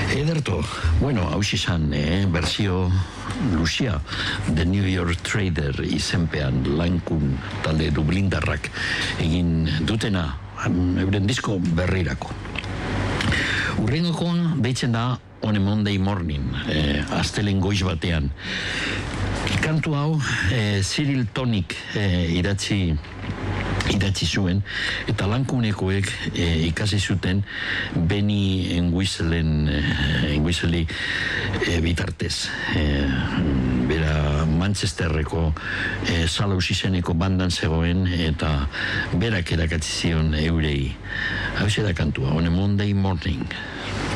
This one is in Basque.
Ederto, bueno, hausi izan, berzio Lucia, The New York Trader izenpean Lankun talde dublindarrak egin dutena, euren disko berrirako. Urrengokoa deitzen da On a Monday Morning, astelen goiz batean. Kantu hau Cyril Tonic idatzi zuen, eta Lankunekoek ikasi zuten Benny Engwiseli bitartez. Bera Manchesterreko Salous izeneko bandan zegoen, eta berak erakatzi zion eurei. Hau da kantua, On a Monday Morning.